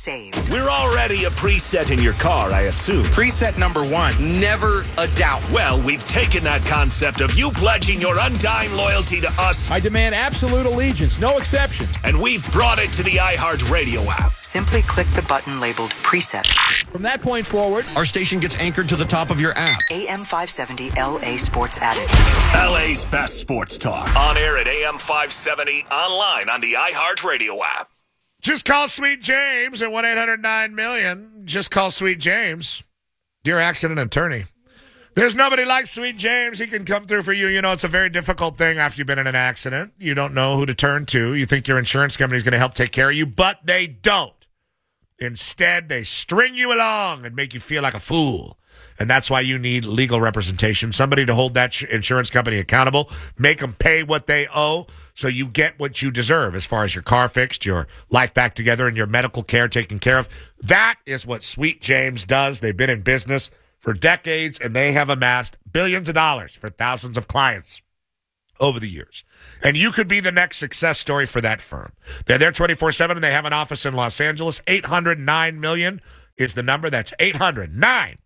save. We're already a preset in your car, I assume. Preset number 1. Never a doubt. Well, we've taken that concept of you pledging your undying loyalty to us. I demand absolute allegiance, no exception. And we've brought it to the iHeartRadio app. Simply click the button labeled Preset. From that point forward, our station gets anchored to the top of your app. AM 570 LA Sports added. LA's best sports talk. On air at AM 570, online on the iHeartRadio app. Just call Sweet James at 1-800-9-MILLION. Just call Sweet James, your accident attorney. There's nobody like Sweet James. He can come through for you. You know, it's a very difficult thing after you've been in an accident. You don't know who to turn to. You think your insurance company is going to help take care of you, but they don't. Instead, they string you along and make you feel like a fool. And that's why you need legal representation, somebody to hold that insurance company accountable, make them pay what they owe so you get what you deserve as far as your car fixed, your life back together, and your medical care taken care of. That is what Sweet James does. They've been in business for decades, and they have amassed billions of dollars for thousands of clients over the years. And you could be the next success story for that firm. They're there 24/7, and they have an office in Los Angeles. 800-9-MILLION is the number. That's 800-9-000-000.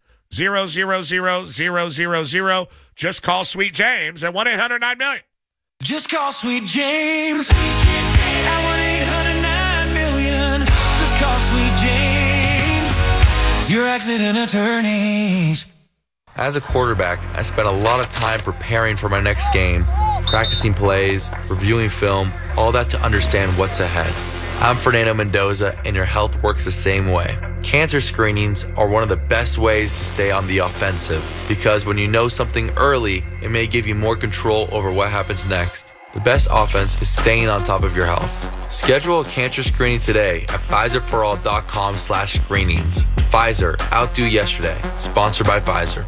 Just call Sweet James at 1-800-9-MILLION. Just call Sweet James at 1-800-9-MILLION. Just call Sweet James, your accident attorneys. As a quarterback, I spent a lot of time preparing for my next game, practicing plays, reviewing film, all that to understand what's ahead. I'm Fernando Mendoza, and your health works the same way. Cancer screenings are one of the best ways to stay on the offensive, because when you know something early, it may give you more control over what happens next. The best offense is staying on top of your health. Schedule a cancer screening today at PfizerForAll.com/screenings. Pfizer, outdo yesterday. Sponsored by Pfizer.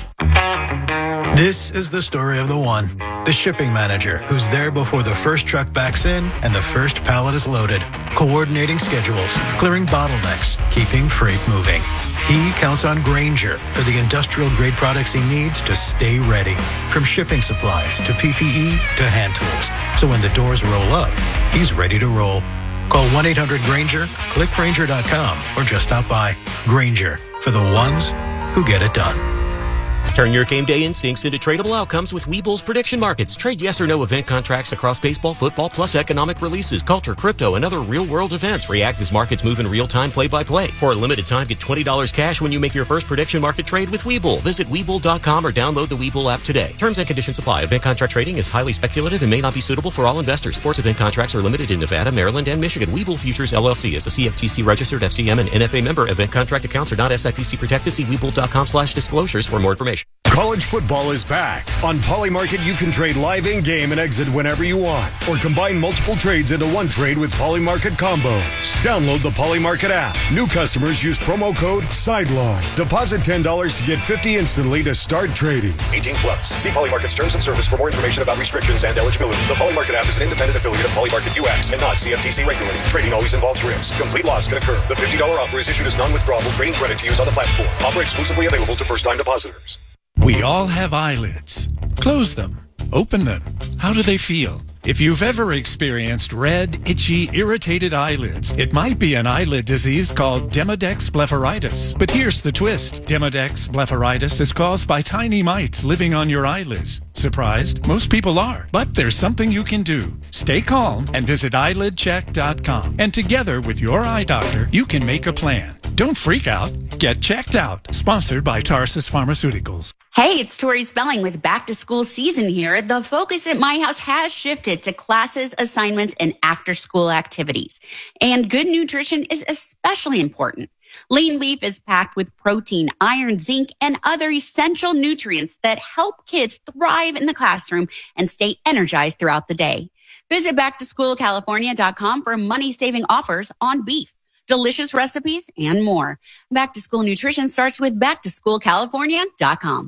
This is the story of the one, the shipping manager, who's there before the first truck backs in and the first pallet is loaded, coordinating schedules, clearing bottlenecks, keeping freight moving. He counts on Grainger for the industrial-grade products he needs to stay ready, from shipping supplies to PPE to hand tools. So when the doors roll up, he's ready to roll. Call 1-800-GRAINGER, click Grainger.com, or just stop by. Grainger, for the ones who get it done. Turn your game day instincts into tradable outcomes with Webull's prediction markets. Trade yes or no event contracts across baseball, football, plus economic releases, culture, crypto, and other real-world events. React as markets move in real time, play-by-play. For a limited time, get $20 cash when you make your first prediction market trade with Webull. Visit Webull.com or download the Webull app today. Terms and conditions apply. Event contract trading is highly speculative and may not be suitable for all investors. Sports event contracts are limited in Nevada, Maryland, and Michigan. Webull Futures, LLC is a CFTC-registered FCM and NFA member. Event contract accounts are not SIPC protected. See Webull.com/disclosures for more information. College football is back. On Polymarket, you can trade live in-game and exit whenever you want, or combine multiple trades into one trade with Polymarket combos. Download the Polymarket app. New customers use promo code SIDELINE. Deposit $10 to get $50 instantly to start trading. 18 plus. See Polymarket's terms of service for more information about restrictions and eligibility. The Polymarket app is an independent affiliate of Polymarket US and not CFTC regulated. Trading always involves risk. Complete loss can occur. The $50 offer is issued as non-withdrawable trading credit to use on the platform. Offer exclusively available to first-time depositors. We all have eyelids. Close them. Open them. How do they feel? If you've ever experienced red, itchy, irritated eyelids, it might be an eyelid disease called Demodex blepharitis. But here's the twist. Demodex blepharitis is caused by tiny mites living on your eyelids. Surprised? Most people are. But there's something you can do. Stay calm and visit eyelidcheck.com. And together with your eye doctor, you can make a plan. Don't freak out. Get checked out. Sponsored by Tarsus Pharmaceuticals. Hey, it's Tori Spelling with back to school season here. The focus at my house has shifted to classes, assignments, and after school activities. And good nutrition is especially important. Lean beef is packed with protein, iron, zinc, and other essential nutrients that help kids thrive in the classroom and stay energized throughout the day. Visit backtoschoolcalifornia.com for money-saving offers on beef, delicious recipes, and more. Back to School Nutrition starts with backtoschoolcalifornia.com.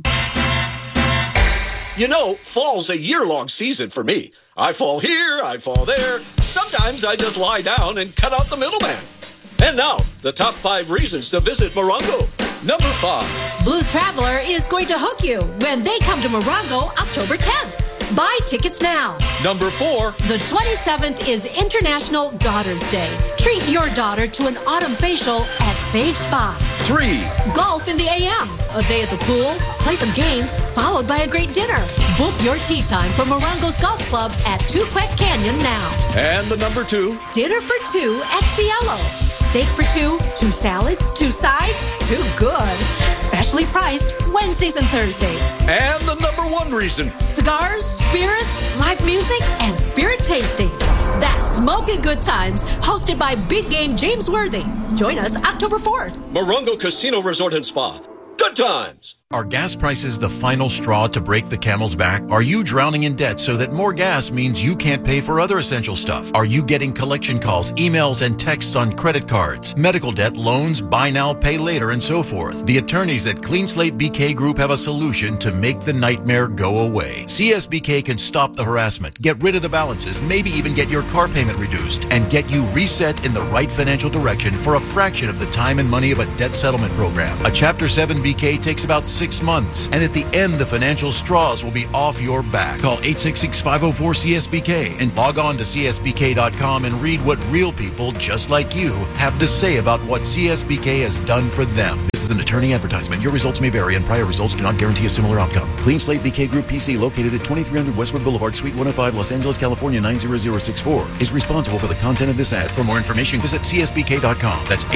You know, fall's a year-long season for me. I fall here, I fall there. Sometimes I just lie down and cut out the middleman. And now, the top 5 reasons to visit Morongo. Number 5. Blues Traveler is going to hook you when they come to Morongo October 10th. Buy tickets now. Number 4. The 27th is International Daughter's Day. Treat your daughter to an autumn facial at Sage Spa. 3. Golf in the AM. A day at the pool, play some games, followed by a great dinner. Book your tea time for Morongo's Golf Club at Tuquet Canyon now. And the number 2. Dinner for 2 at Cielo. Steak for 2, 2 salads, 2 sides, 2 good. Specially priced Wednesdays and Thursdays. And the number 1 reason. Cigars, spirits, live music, and spirit tastings. That's Smoking Good Times, hosted by big game James Worthy. Join us October 4th. Morongo Casino Resort and Spa. Good times. Are gas prices the final straw to break the camel's back? Are you drowning in debt so that more gas means you can't pay for other essential stuff? Are you getting collection calls, emails, and texts on credit cards, medical debt, loans, buy now, pay later, and so forth? The attorneys at Clean Slate BK Group have a solution to make the nightmare go away. CSBK can stop the harassment, get rid of the balances, maybe even get your car payment reduced, and get you reset in the right financial direction for a fraction of the time and money of a debt settlement program. A Chapter 7 BK takes about 6 months, and at the end, the financial straws will be off your back. Call 866-504-CSBK and log on to csbk.com and read what real people just like you have to say about what CSBK has done for them. This is an attorney advertisement. Your results may vary, and prior results do not guarantee a similar outcome. Clean Slate BK Group PC, located at 2300 Westwood Boulevard, Suite 105, Los Angeles, California 90064, is responsible for the content of this ad. For more information, visit csbk.com. That's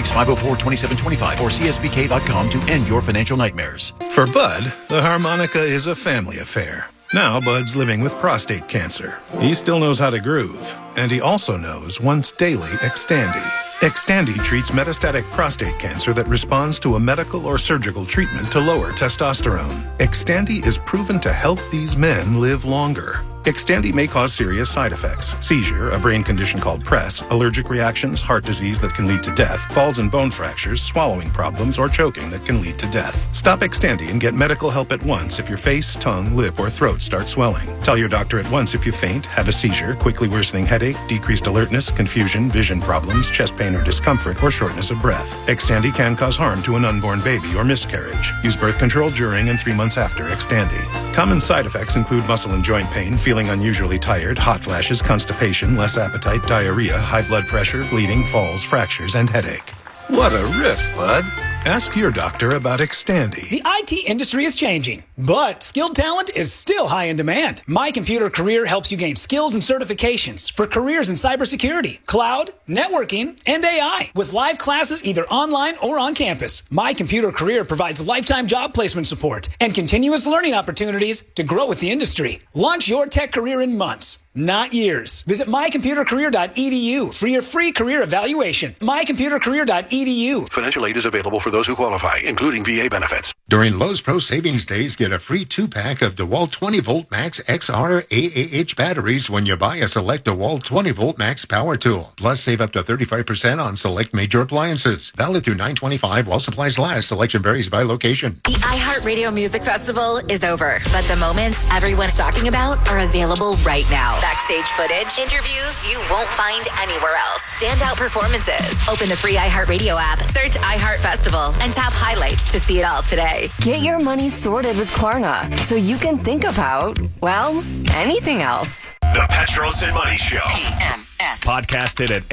866-504-2725 or csbk.com to end your financial nightmares. For Bud, the harmonica is a family affair. Now Bud's living with prostate cancer. He still knows how to groove, and he also knows once daily Xtandi. Xtandi treats metastatic prostate cancer that responds to a medical or surgical treatment to lower testosterone. Xtandi is proven to help these men live longer. Xtandi may cause serious side effects: seizure, a brain condition called PRES, allergic reactions, heart disease that can lead to death, falls and bone fractures, swallowing problems, or choking that can lead to death. Stop Xtandi and get medical help at once if your face, tongue, lip, or throat start swelling. Tell your doctor at once if you faint, have a seizure, quickly worsening headache, decreased alertness, confusion, vision problems, chest pain or discomfort, or shortness of breath. Xtandi can cause harm to an unborn baby or miscarriage. Use birth control during and 3 months after Xtandi. Common side effects include muscle and joint pain, feeling unusually tired, hot flashes, constipation, less appetite, diarrhea, high blood pressure, bleeding, falls, fractures, and headache. What a riff, Bud. Ask your doctor about Xtandi. The IT industry is changing, but skilled talent is still high in demand. My Computer Career helps you gain skills and certifications for careers in cybersecurity, cloud, networking, and AI, with live classes either online or on campus. My Computer Career provides lifetime job placement support and continuous learning opportunities to grow with the industry. Launch your tech career in months, not years. Visit mycomputercareer.edu for your free career evaluation. mycomputercareer.edu. Financial aid is available for those who qualify, including VA benefits. During Lowe's Pro Savings Days, get a free 2-pack of DeWalt 20-Volt Max XR AAH batteries when you buy a select DeWalt 20-Volt Max power tool. Plus, save up to 35% on select major appliances. Valid through 9/25 while supplies last. Selection varies by location. The iHeartRadio Music Festival is over, but the moments everyone's talking about are available right now. Backstage footage, interviews you won't find anywhere else. Standout performances. Open the free iHeartRadio app, search iHeart Festival, and tap highlights to see it all today. Get your money sorted with Klarna so you can think about, well, anything else. The Petros and Money Show. AMS. Podcasted at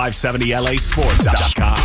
am570lasports.com.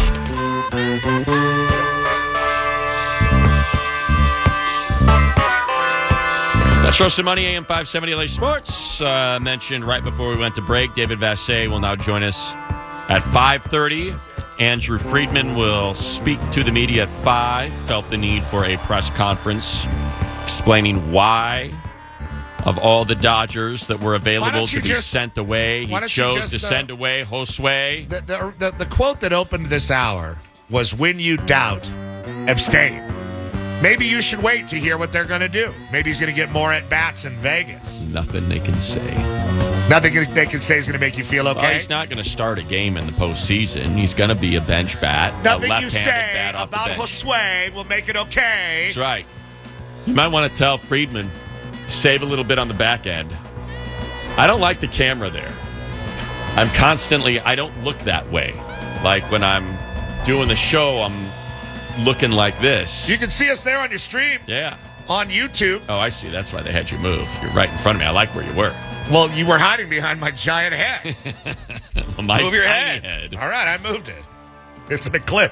Petros and Money, AM 570 LA Sports. Mentioned right before we went to break, David Vassay will now join us at 5:30. Andrew Friedman will speak to the media at 5. Felt the need for a press conference explaining why, of all the Dodgers that were available to be sent away, he chose to send away Josue. The quote that opened this hour was, "When you doubt, abstain." Maybe you should wait to hear what they're going to do. Maybe he's going to get more at-bats in Vegas. Nothing they can say. Nothing they can say is going to make you feel okay? Well, he's not going to start a game in the postseason. He's going to be a bench bat. Nothing a you say about Josue will make it okay. That's right. You might want to tell Friedman, save a little bit on the back end. I don't like the camera there. I don't look that way. Like when I'm doing the show, I'm looking like this. You can see us there on your stream. Yeah. On YouTube. Oh, I see. That's why they had you move. You're right in front of me. I like where you were. Well, you were hiding behind my giant head. My Move your tiny head. head. All right, I moved it. It's an eclipse.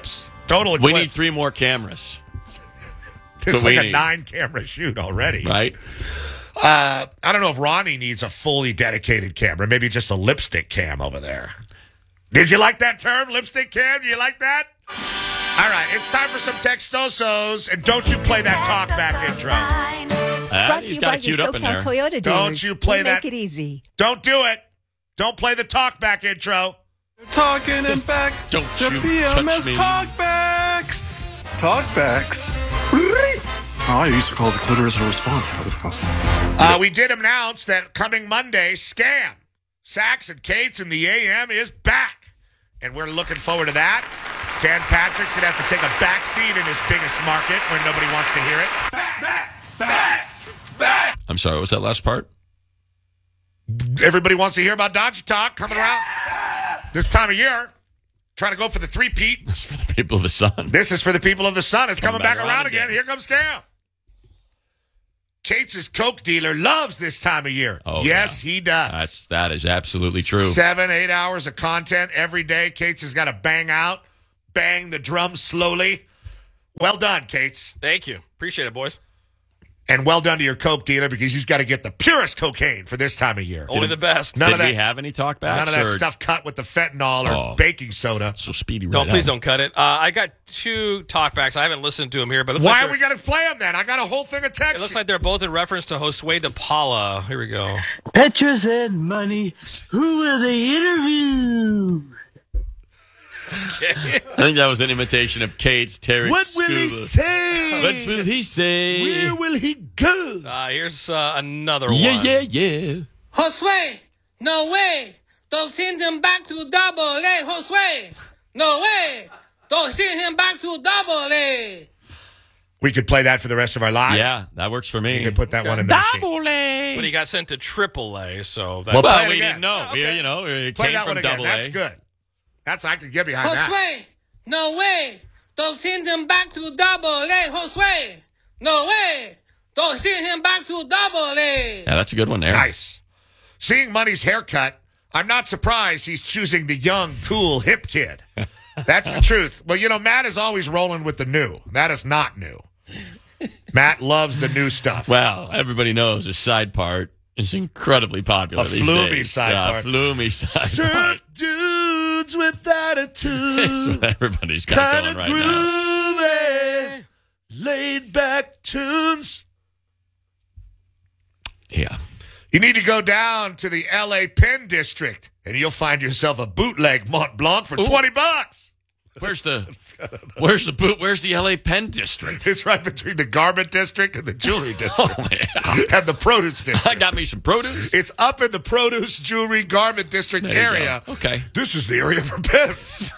Total We eclipse. need 3 more cameras. It's what like we a need. 9-camera shoot already. Right? I don't know if Ronnie needs a fully dedicated camera. Maybe just a lipstick cam over there. Did you like that term, lipstick cam? You like that? All right, it's time for some Textosos. And don't you play that talkback intro. Brought to He's you got by it your queued up in SoCal there. Toyota dealers. Don't you play We that. Make it easy. Don't do it. Don't play the talkback intro. Talking and back. Don't the you touch PMS me. Talkbacks. Talkbacks. Oh, I used to call it the clitoris and response. How was it called? We did announce that coming Monday, Scam, Sax and Kate's in the AM is back. And we're looking forward to that. Dan Patrick's going to have to take a back seat in his biggest market where nobody wants to hear it. I'm sorry, what was that last part? Everybody wants to hear about Dodger Talk coming around this time of year. Trying to go for the three-peat. That's for the people of the Sun. This is for the people of the Sun. It's coming back back around around again. again. Here comes Scam. Kate's Coke dealer loves this time of year. Oh, yes, he does. That is absolutely true. 7-8 hours of content every day. Kate's has got to bang the drum slowly. Well done, Kate's. Thank you. Appreciate it, boys. And well done to your Coke dealer because he's got to get the purest cocaine for this time of year. Only the best. None Did of that, we have any talkbacks? none of that or- stuff cut with the fentanyl or Oh. baking soda. So speedy. Please don't cut it. I got 2 talkbacks. I haven't listened to them here, but it looks Why like are we going to play them then? I got a whole thing of it texts. looks like they're both in reference to Josue de Paula. Here we go. Petra said money. Who will they interview? Okay. I think that was an imitation of Kate's Terry What will he Scuba. say? What will he say? Where will he go? Here's another Yeah, one. yeah. Josue, no way. Don't send him back to Double A. Josue, no way. Don't send him back to Double A. We could play that for the rest of our lives. Yeah, that works for me. You could put that one in the machine. Double A. But he got sent to AAA, so Well, that's play it we again. didn't know. Okay. You know, it Play came that from one again. Double That's A. good. I could get behind that. Josue, no way. Don't send him back to Double A. Josue, no way. Don't send him back to Double A. Yeah, that's a good one there. Nice. Seeing Money's haircut, I'm not surprised he's choosing the young, cool, hip kid. That's the truth. Well, Matt is always rolling with the new. That is not new. Matt loves the new stuff. Well, everybody knows his side part is incredibly popular A these floomy days. side Yeah, part. floomy side Surf part. dudes with attitude. That's what everybody's got Kinda going right now. groovy. Laid back tunes. Yeah. You need to go down to the L.A. Penn District, and you'll find yourself a bootleg Mont Blanc for $20. Where's the LA Penn District? It's right between the Garment District and the Jewelry District. Oh, yeah. And the Produce District. I got me some produce. It's up in the Produce, Jewelry, Garment District There you area. go. Okay. This is the area for pens.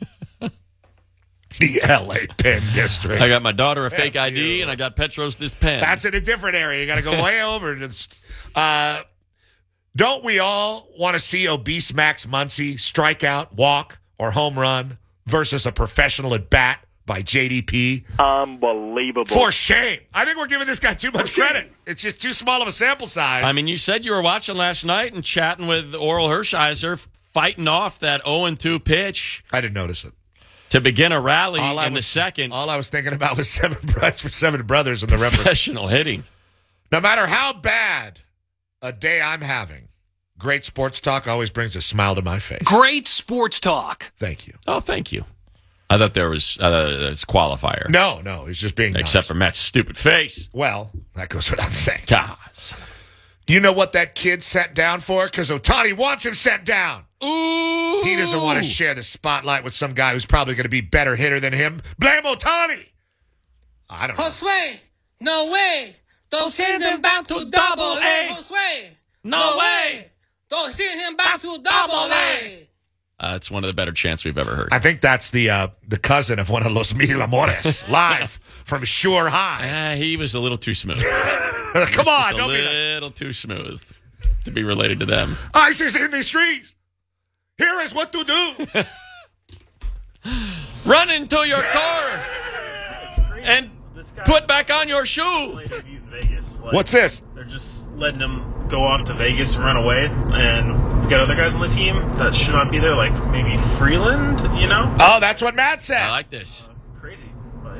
The L.A. Penn District. I got my daughter a fake F ID, you. and I got Petros this pen. That's in a different area. You got to go way over to the. Don't we all want to see obese Max Muncy strike out, walk, or home run versus a professional at bat by JDP? Unbelievable. For shame. I think we're giving this guy too much credit. It's just too small of a sample size. I mean, you said you were watching last night and chatting with Oral Hershiser, fighting off that 0-2 pitch. I didn't notice it. To begin a rally in the second. All I was thinking about was seven brothers in the reference. Professional hitting. No matter how bad a day I'm having, great sports talk always brings a smile to my face. Great sports talk. Thank you. Oh, thank you. I thought there was a qualifier. No, he's just being Except nice. for Matt's stupid face. Well, that goes without saying. God. You know what that kid sent down for? Because Ohtani wants him sent down. Ooh. He doesn't want to share the spotlight with some guy who's probably going to be better hitter than him. Blame Ohtani. I don't know. Josue, no way. Don't send him back to Double A. Josue, No way. Don't send him back to Double A. It's one of the better chants we've ever heard. I think that's the cousin of one of Los Mil Amores, live from Shore High. He was a little too smooth. Come on, don't a be little too smooth to be related to them. ISIS in the streets. Here is what to do. Run into your car and put back on your shoe. What's this? They're just letting him go off to Vegas and run away, and we've got other guys on the team that should not be there, like maybe Freeland, Oh, that's what Matt said. I like this.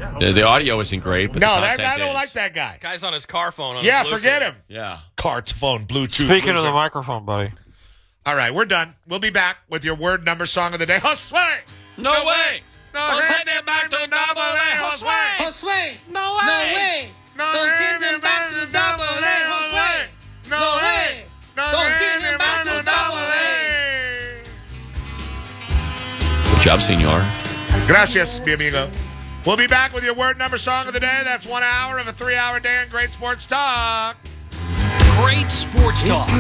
The audio isn't great, but No, the I content don't is. like that guy. Guy's on his car phone. On Yeah, his forget Bluetooth. him. Yeah. Car phone, Bluetooth. Speaking of loser. the microphone, buddy. All right, we're done. We'll be back with your word number song of the day. Josue! No way! No, send it back to double A, Josue! Josue! No No way! Don't send him back to double A, Josue! No way! Don't send him back to double A! Good job, senor. Gracias, mi amigo. We'll be back with your word number song of the day. That's 1 hour of a 3-hour day in great sports talk. Great sports talk.